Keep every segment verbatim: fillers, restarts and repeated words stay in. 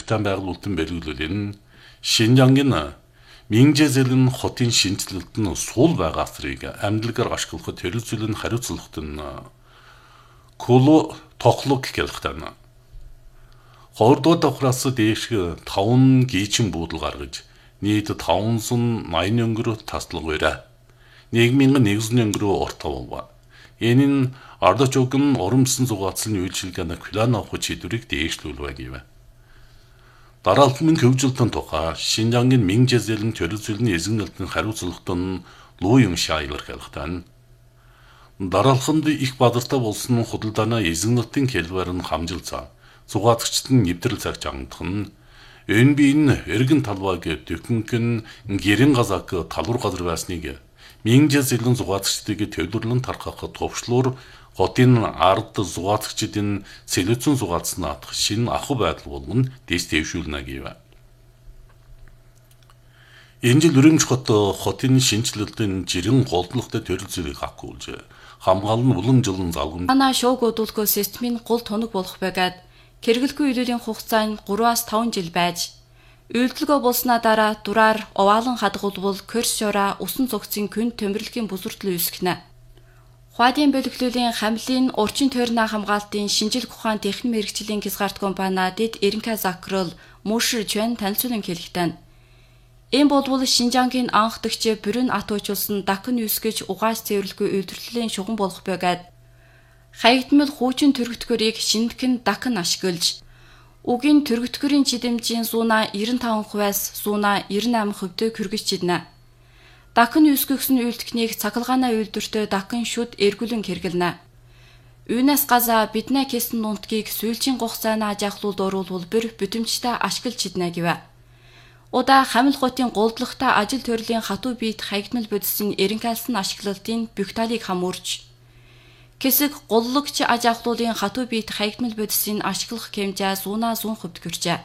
британи байгуулалтын бэлгэлүүлэн Шинжангийн Минжэзэлэн хотын шинжилэлт нь сул байгаа асрыг амьдлгаар ашиглахад төрөлцөл нь хариуцлагт нь Коло тоглог гэлхтэн. Хордоо давхраас дээш таван гийчин буудал гаргаж нийт тавансан найман өнгөрөө таслагвэрэ. нэгмийн нэгэн өнгөрөө ортоволва. Энэ нь ардачогн оромсон зугаацлын үйлчилгээний план авах шийдвэрийг дээшлүүлвэ гэв. Дараалтмын хөгжилтөн тухай Шинжангийн Минжэзэлэн төрөлцөлний эзэгнэлтийн хариуцлагт нь Луйн Шайлер хэлхтэн. Дараалханд их бадартай болсон худалдааны эзэгнэлтийн хэлбэр нь хамжилцаа. Зугаацчид нь нэвтрэл цагт ангадах нь энэ биен эргэн талбайг дөхөнкөн гэрэн газак талуур газар байсныг Минжэзэлэн зугаацчдыг төвлөрлөн тархахад товчлуур хотын ард зугаацчдын сэлэцэн зугаацнаадах шинэ ахуй байдал болгон дэс дэвшүүлнэ гэв. Энэ жил Үрэмж хот хотын шинжилэлтийн жирэн голдлогтой төрөлцөлийг хавхуулж хамгаалал нь уламжлан залгамж. Ана шууг удуулгүй системийн гол тоног болох байгаад хэрэглэхгүй үйлдвэрийн хугацаа нь гураваас таван жил байж үйлдэлгөө болсноо дараа дураар оваалан хадгалбал корсшора усан цогцын күн төмөрлөгийн бүсүртэл үүсгэнэ. Хуадын бэлгэлүүлийн хамлын урчин тойрны хамгаалтын шинжилгээ ухаан техник мэрэгчлийн хязгаарт компани дэд Эренка Закрол Мушир Чвэн танилцуулан хэлэхдээ энэ болвол Шинжангийн анхдагч бүрэн атуучулсан Дакн үсгэж угаас цэвэрлэхгүй үйлдвэрлэлийн шугам болох байгаад хаягдмал хуучин төрөгтгөрийг шинэхэн Дакн ашиглаж үгийн төрөгтгөрийн чидэмжийн зуна девяносто пять хувиас зуна девяносто восемь хувьд хүргэж чиднэ. Дакн үсгэгсэн үйлдвэртнийг цахилгаанаа үйлдвэртөө Дакн шүд эргүүлэн хэрэглэнэ. Үүнээс газа бидний кэсэн нунтгийг сүүлчийн хугацаанд ажиглуулд оруулвал бүр бүтэмжтэй ашиглаж чиднэ гэв. Удаа Хамил хотын голдлогтой ажил төрлийн хатуу биет хаягдмал бодисын эренкалсан ашиглалтын бүх талыг хамуурч Кэсэг голлогч ажиглуулын хатуу биет хаягдмал бодисын ашиглах хэмжээ зуна зүүн хувьд хүрчээ.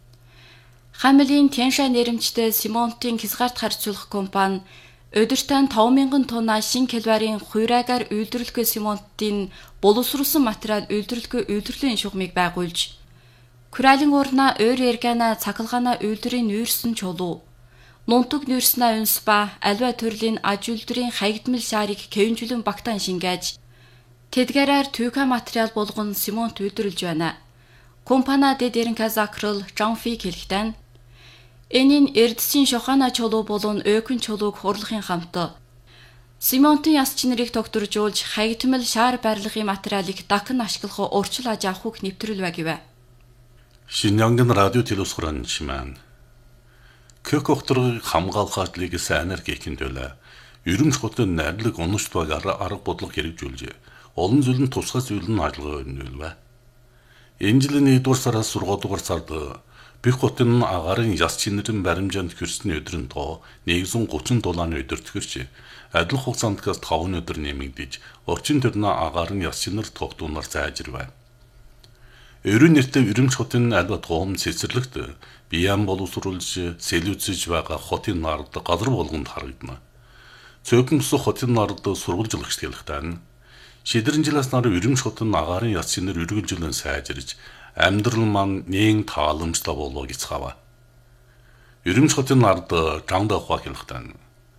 Хамилын Тянша нэрэмжтэй Симонтын хязгаарт харьцуулах компани өдөртөө таван мянган тонна шин калорийн хуйраагаар үйлдвэрлэхгүй Симонтын боловсруулсан материал үйлдвэрлэхгүй үйлдвэрлэлийн шугамыг байгуулж Куралын уурна өөр эргана цахилгаана үйлдвэрийн нүүрсэн чулуу нунтуг нүүрснэ үнс ба альва төрлийн аж үйлдвэрийн хаягдмал шаарыг кэвэнжүүлэн багтаан шингээж тэдгээрээр түйка материал болгон Симонт үйлдвэрлэж байна. Компани дэд Эренка Закрол Жанфи хэлэхдээ энэ нь эрдэсийн шохана чулуу болон өкөн чулууг хурлахын хамт Симонтын яс чинэрийг тогтворжуулж хаягдмал шаар барилгын материалыг Дакн ашиглах урьдчил аж ахуйг нэвтрүүлвэ гэв. Шинжангийн радио телевизорын чимэн Кök охторыг хамгаалах ажлыг сайнаар хийхин төлөө Үрэмж хотын найрлаг уншд баг арга бодлого хэрэгжүүлж олон зүйл нь тусгай зүйл нь ажиллагаа өрнүүлвэ. Энэ жилийн нэгдүгээр сараас сургуулиугаар сард Бэх хотын агарын яс чинэрэн баримжаанд хөрсний өдрөнд тоо нэгэн гучин дулааны өдөр төхөрч адил хугацаанд таван өдөр нэмэгдэж орчин төрний агарын яс чинэр тогтуунаар зайжирвэ. Ерөн нэртэй Үрэмж хотын альва тоом цэцэрлэгт биян боловсруулж сэлүүцэж байгаа хотын нард газар болгонд харагдана. Цөөхөн бус хотын нард сурвалжлагч хэлэхдээ шидэрэн жилээс нар Үрэмж хотын агарын яс чинэр үргэлжлэн сайжирж амьдрал маань нээн тааламжтай болоо гэж хава. Үрэмж хотын нард жангда ухаа хэлэхдээ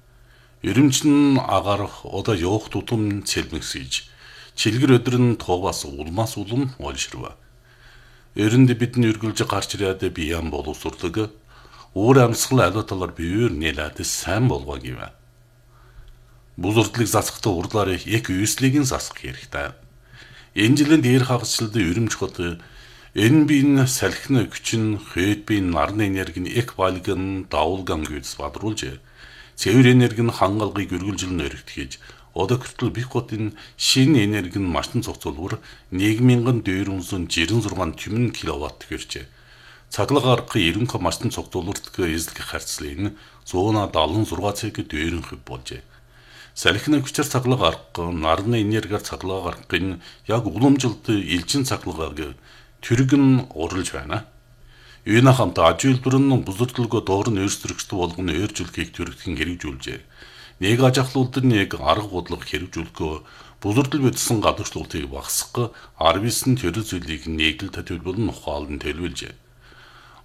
Үрэмжн агаар одоо явах тутам цэлмэгсэж чилгэр өдөр нь тугаас улмаас улам олширва. Эрэнд бидний үргэлж гарч ирээд биян боловсруулаг өөр амьсгал аливаа талаар биеэр нэлээд сайн болваа гэв. Бүзүрдлийг засахдаа урдлаар яг үйслийг нь засах хэрэгтэй. Энэ жилийн дээр хагасчлалд Үрэмж хот энэ биен салхины хүчин хэд биен нарны энерги нь эк балган давулган гэж бадруулж цэвэр энерги нь хангалгыг үргэлжлэн өргөтгөж одоо хүртэл Бэх хотын шинэ энерги нь машин цогцолгоор нэг мянган дөрвөн жирэн зургаан тэмэн киловатт гэрчээ. Цаглаг арга ерөнхий машин цогцолгоорт эзлэх харьцлыг зуна дадлан зургаан цаг дөрвөн хувь болжээ. Салхины хүчээр цаглаг арга нарны энергиар цаглаг аргын яг уламжилт элчин цаглагыг түргэн уралж байна. Энэ хамт аж үйлдвэрийн бүзүрдлөгөө доор нь өөрсдөрөгчд болгоно өөрчлөлтийг төрөгдөхин хэрэгжүүлжээ. Нэг аж ахлуулд нэг арга бодлого хэрэгжүүлэхөө бүзүрдэл бидсэн гадагшлуултыг багасгах арвисэн төрөл зүйлийг нийгэл төлөвлөлн ухаалн төлөвлөжээ.